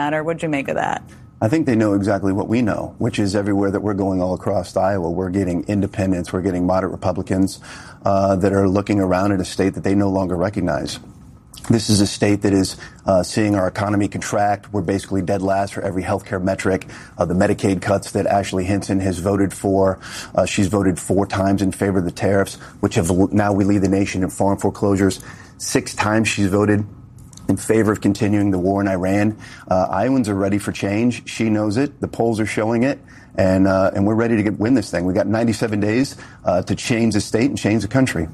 matter. What'd you make of that? I think they know exactly what we know, which is everywhere that we're going all across Iowa, we're getting independents, we're getting moderate Republicans that are looking around at a state that they no longer recognize. This is a state that is seeing our economy contract. We're basically dead last for every healthcare metric. The Medicaid cuts that Ashley Hinton has voted for, she's voted 4 times in favor of the tariffs, which have now we lead the nation in farm foreclosures. 6 times she's voted in favor of continuing the war in Iran. Iowans are ready for change. She knows it. The polls are showing it. And we're ready to win this thing. We got 97 days to change the state and change the country.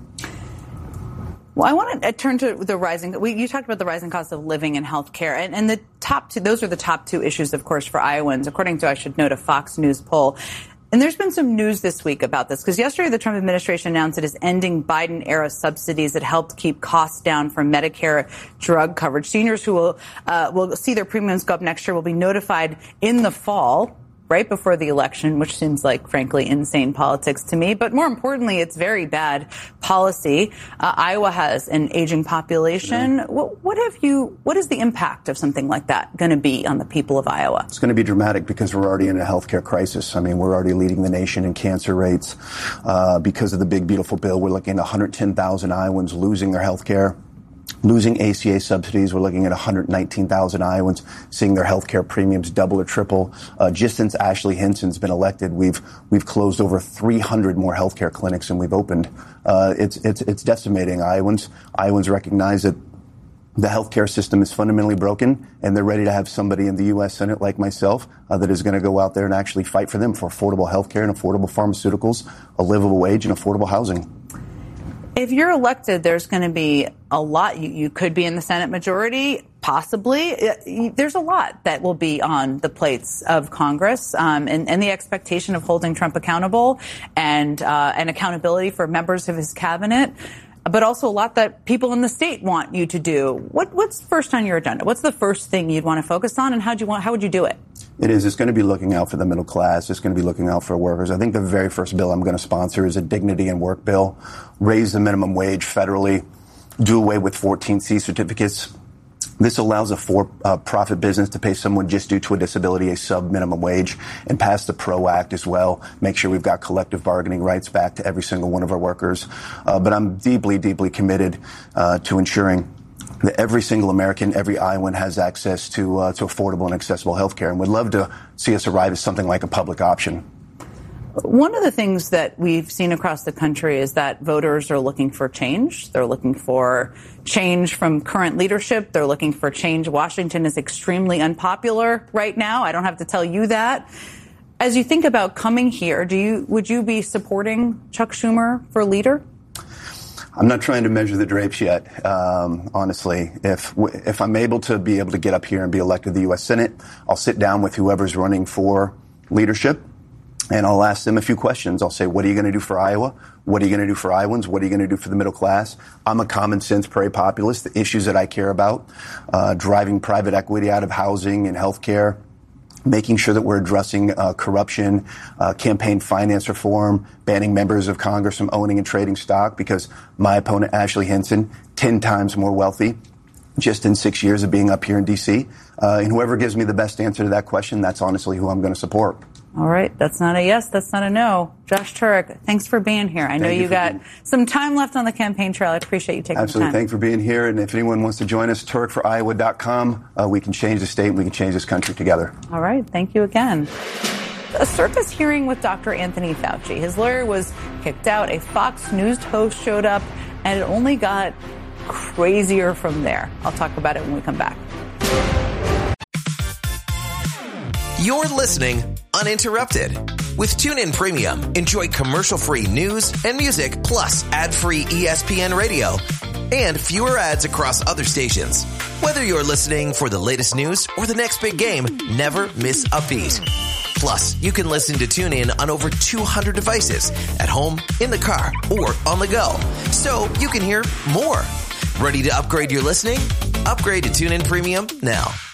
Well, I want to turn to the rising. You talked about the rising cost of living and health care, and the top 2. Those are the top 2 issues, of course, for Iowans, according to, I should note, a Fox News poll. And there's been some news this week about this, because yesterday the Trump administration announced it is ending Biden-era subsidies that helped keep costs down for Medicare drug coverage. Seniors who will see their premiums go up next year will be notified in the fall, right before the election, which seems like, frankly, insane politics to me. But more importantly, it's very bad policy. Iowa has an aging population. What is the impact of something like that going to be on the people of Iowa? It's going to be dramatic because we're already in a healthcare crisis. I mean, we're already leading the nation in cancer rates. Because of the big, beautiful bill, we're looking at 110,000 Iowans losing their health care. Losing ACA subsidies, we're looking at 119,000 Iowans seeing their health care premiums double or triple. Just since Ashley Hinton's been elected, we've closed over 300 more health care clinics than we've opened. It's decimating Iowans. Iowans recognize that the healthcare system is fundamentally broken, and they're ready to have somebody in the U.S. Senate like myself that is going to go out there and actually fight for them for affordable healthcare and affordable pharmaceuticals, a livable wage, and affordable housing. If you're elected, there's going to be a lot. You could be in the Senate majority, possibly. There's a lot that will be on the plates of Congress, and the expectation of holding Trump accountable and accountability for members of his cabinet, but also a lot that people in the state want you to do. What's first on your agenda? What's the first thing you'd want to focus on, and how would you do it? It's going to be looking out for the middle class. It's going to be looking out for workers. I think the very first bill I'm going to sponsor is a dignity and work bill. Raise the minimum wage federally. Do away with 14C certificates. This allows a for-profit business to pay someone just due to a disability a sub-minimum wage, and pass the PRO Act as well. Make sure we've got collective bargaining rights back to every single one of our workers. But I'm deeply, deeply committed to ensuring that every single American, every Iowan has access to affordable and accessible health care, and would love to see us arrive at something like a public option. One of the things that we've seen across the country is that voters are looking for change. They're looking for change from current leadership. They're looking for change. Washington is extremely unpopular right now. I don't have to tell you that. As you think about coming here, would you be supporting Chuck Schumer for leader? I'm not trying to measure the drapes yet, honestly. If I'm able to get up here and be elected to the U.S. Senate, I'll sit down with whoever's running for leadership, and I'll ask them a few questions. I'll say, what are you going to do for Iowa? What are you going to do for Iowans? What are you going to do for the middle class? I'm a common sense prairie populist. The issues that I care about, driving private equity out of housing and healthcare, making sure that we're addressing corruption, campaign finance reform, banning members of Congress from owning and trading stock, because my opponent, Ashley Hinton, 10 times more wealthy just in 6 years of being up here in D.C. And whoever gives me the best answer to that question, that's honestly who I'm going to support. All right. That's not a yes. That's not a no. Josh Turek, thanks for being here. I know you got some time left on the campaign trail. I appreciate you taking the time. Absolutely. Thanks for being here. And if anyone wants to join us, TurekForIowa.com. We can change the state and we can change this country together. All right. Thank you again. A circus hearing with Dr. Anthony Fauci. His lawyer was kicked out. A Fox News host showed up, and it only got crazier from there. I'll talk about it when we come back. You're listening uninterrupted. With TuneIn Premium, enjoy commercial-free news and music, plus ad-free ESPN radio and fewer ads across other stations. Whether you're listening for the latest news or the next big game, never miss a beat. Plus, you can listen to TuneIn on over 200 devices at home, in the car, or on the go. So you can hear more. Ready to upgrade your listening? Upgrade to TuneIn Premium now.